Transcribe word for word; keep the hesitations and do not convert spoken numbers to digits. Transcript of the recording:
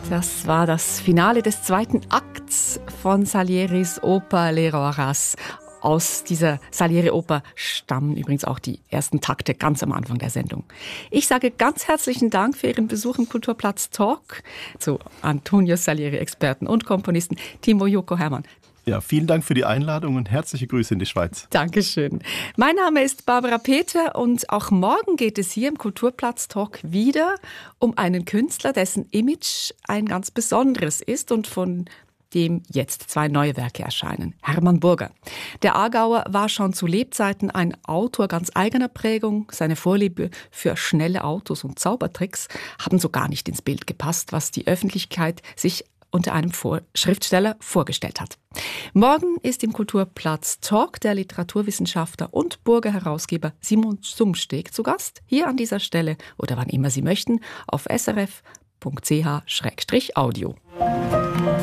Das war das Finale des zweiten Akts von Salieris Oper Le Roi Horace. Aus dieser Salieri-Oper stammen übrigens auch die ersten Takte ganz am Anfang der Sendung. Ich sage ganz herzlichen Dank für Ihren Besuch im Kulturplatz Talk zu Antonio Salieri, Experten und Komponisten Timo Joko Hermann. Ja, vielen Dank für die Einladung und herzliche Grüße in die Schweiz. Dankeschön. Mein Name ist Barbara Peter und auch morgen geht es hier im Kulturplatz Talk wieder um einen Künstler, dessen Image ein ganz besonderes ist und von dem jetzt zwei neue Werke erscheinen. Hermann Burger. Der Aargauer war schon zu Lebzeiten ein Autor ganz eigener Prägung. Seine Vorliebe für schnelle Autos und Zaubertricks haben so gar nicht ins Bild gepasst, was die Öffentlichkeit sich unter einem Vor- Schriftsteller vorgestellt hat. Morgen ist im Kulturplatz Talk der Literaturwissenschaftler und Burger-Herausgeber Simon Sumsteg zu Gast, hier an dieser Stelle oder wann immer Sie möchten, auf s r f punkt c h slash audio.